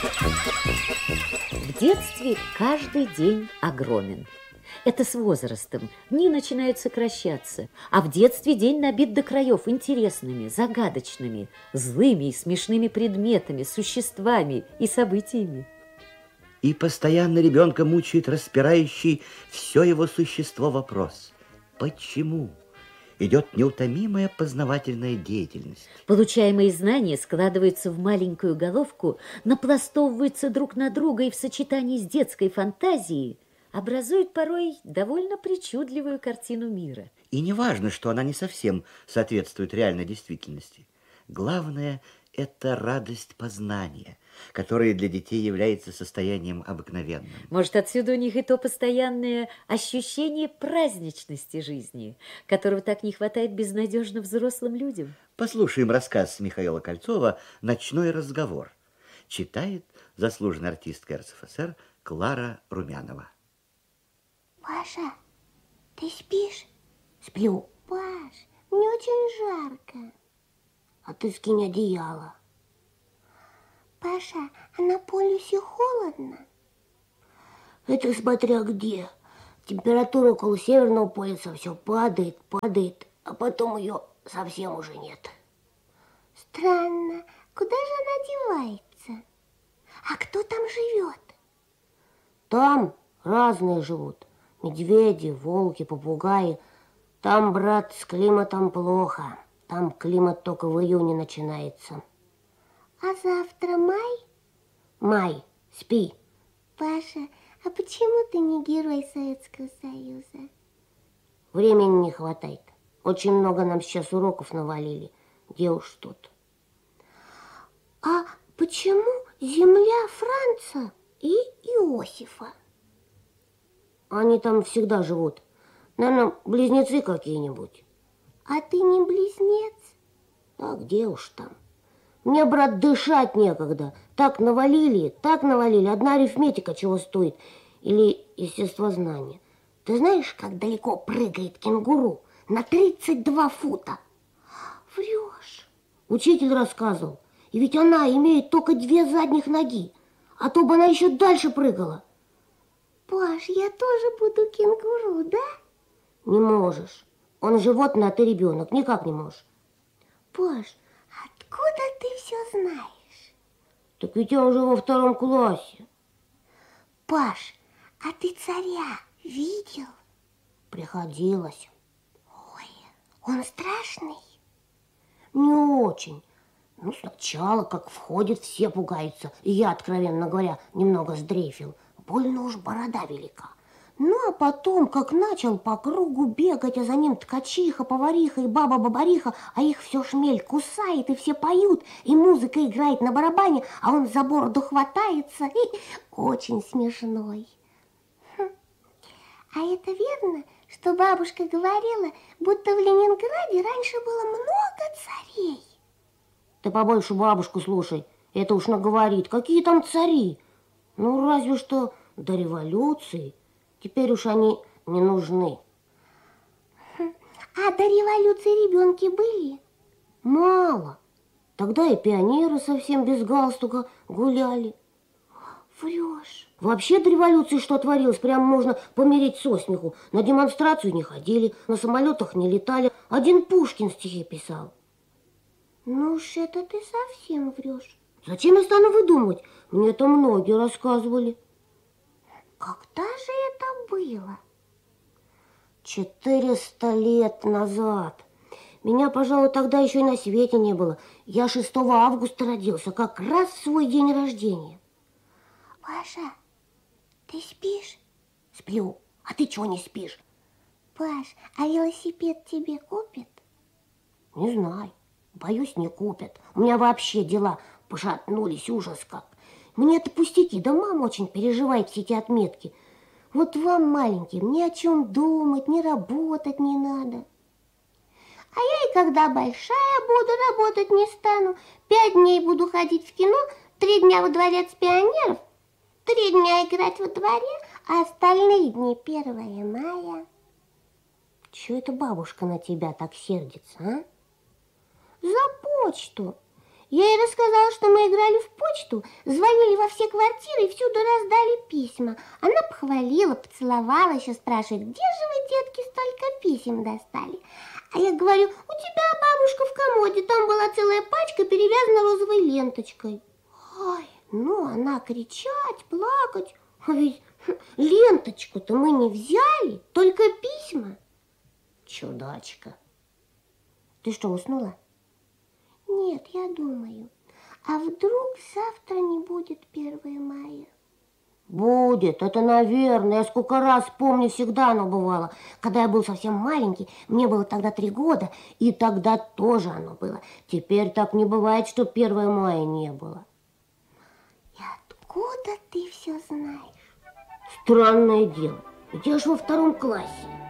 В детстве каждый день огромен. Это с возрастом. Дни начинают сокращаться. А в детстве день набит до краев интересными, загадочными, злыми и смешными предметами, существами и событиями. И постоянно ребенка мучает распирающий все его существо вопрос. Почему? Идет неутомимая познавательная деятельность. Получаемые знания складываются в маленькую головку, напластовываются друг на друга и в сочетании с детской фантазией образуют порой довольно причудливую картину мира. И не важно, что она не совсем соответствует реальной действительности. Главное – это радость познания, которая для детей является состоянием обыкновенным. Может, отсюда у них и то постоянное ощущение праздничности жизни, которого так не хватает безнадежно взрослым людям. Послушаем рассказ Михаила Кольцова «Ночной разговор». Читает заслуженная артистка РСФСР Клара Румянова. Паша, ты спишь? Сплю. Паш, мне очень жарко. А ты скинь одеяло. Паша, а на полюсе холодно? Это смотря где. Температура около Северного полюса все падает, а потом ее совсем уже нет. Странно, куда же она девается? А кто там живет? Там разные живут. Медведи, волки, попугаи. Там, брат, с климатом плохо. Там климат только в июне начинается. А завтра май? Май, спи. Паша, а почему ты не герой Советского Союза? Времени не хватает. Очень много нам сейчас уроков навалили. Где уж тут. А почему земля Франца и Иосифа? Они там всегда живут. Наверное, близнецы какие-нибудь. А ты не близнец? А где уж там? Мне, брат, дышать некогда. Так навалили. Одна арифметика чего стоит. Или естествознание. Ты знаешь, как далеко прыгает кенгуру? На 32 фута. Врешь. Учитель рассказывал. И ведь она имеет только 2 задних ноги. А то бы она еще дальше прыгала. Паш, я тоже буду кенгуру, да? Не можешь. Он животное, а ты ребенок. Никак не можешь. Паш, откуда ты все знаешь? Так ведь я уже во 2 классе. Паш, а ты царя видел? Приходилось. Ой, он страшный? Не очень. Ну, сначала, как входит, все пугаются. И я, откровенно говоря, немного сдрейфил. Больно уж борода велика. Ну, а потом, как начал по кругу бегать, а за ним ткачиха, повариха и баба-бабариха, а их все шмель кусает, и все поют, и музыка играет на барабане, а он за бороду хватается, и очень смешной. А это верно, что бабушка говорила, будто в Ленинграде раньше было много царей? Ты побольше бабушку слушай, это уж наговорит. Какие там цари? Ну, разве что до революции. Теперь уж они не нужны. А до революции ребенки были? Мало. Тогда и пионеры совсем без галстука гуляли. Врешь. Вообще до революции что творилось? Прям можно помереть со смеху. На демонстрацию не ходили, на самолетах не летали. Один Пушкин стихи писал. Ну уж это ты совсем врешь. Зачем я стану выдумывать? Мне это многие рассказывали. Когда же это было? 400 лет назад. Меня, пожалуй, тогда еще и на свете не было. Я 6 августа родился, как раз в свой день рождения. Паша, ты спишь? Сплю. А ты чего не спишь? Паш, а велосипед тебе купят? Не знаю. Боюсь, не купят. У меня вообще дела пошатнулись, ужас как. Мне это пустяки, да мама очень переживает все эти отметки. Вот вам, маленьким, ни о чем думать, ни работать не надо. А я и когда большая буду, работать не стану. 5 дней буду ходить в кино, 3 дня во дворец пионеров, 3 дня играть во дворе, а остальные дни 1 мая. Чего это бабушка на тебя так сердится, а? За почту. Я ей рассказала, что мы играли в почту, звонили во все квартиры и всюду раздали письма. Она похвалила, поцеловала, еще спрашивает, где же вы, детки, столько писем достали? А я говорю, у тебя, бабушка, в комоде, там была целая пачка, перевязана розовой ленточкой. Ой, ну она кричать, плакать, а ведь ленточку-то мы не взяли, только письма. Чудачка. Ты что, уснула? Нет, я думаю, а вдруг завтра не будет 1 мая? Будет, это наверное. Я сколько раз помню, всегда оно бывало. Когда я был совсем маленький, мне было тогда 3 года, и тогда тоже оно было. Теперь так не бывает, что 1 мая не было. И откуда ты все знаешь? Странное дело, ведь я же во 2 классе.